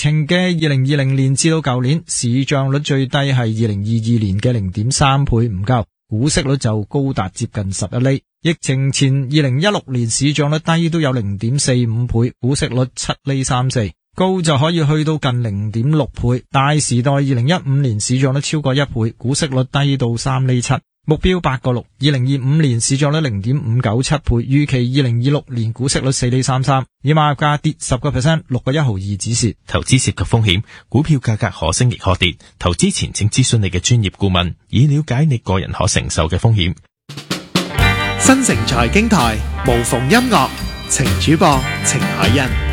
情嘅2020年至到舊年，市賬率最低係2022年嘅 0.3 倍唔夠，股息率就高達接近11厘。疫情前2016年市賬率低都有 0.45 倍，股息率7厘34，高就可以去到近 0.6 倍。大時代2015年市賬率超過1倍，股息率低到3厘7，目標8個6。2025年市賬率 0.597 倍，預期2026年股息率4厘33，以買入價跌 10%， 6個1毫2止蝕。 投資涉及風險，股票價格可升亦可跌，投資前請諮詢你嘅專業顧問，以了解你個人可承受嘅風險。 新城財經台無縫音樂，程主播程海欣。